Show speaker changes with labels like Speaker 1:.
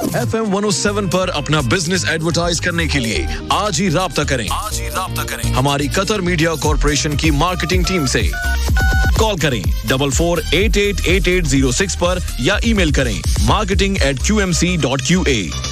Speaker 1: FM 107 पर अपना business advertise करने के लिए आज ही राब्ता करें। हमारी कतर मीडिया कॉर्पोरेशन की मार्केटिंग टीम से कॉल करें 44888806 पर या ईमेल करें marketing@qmc.qa।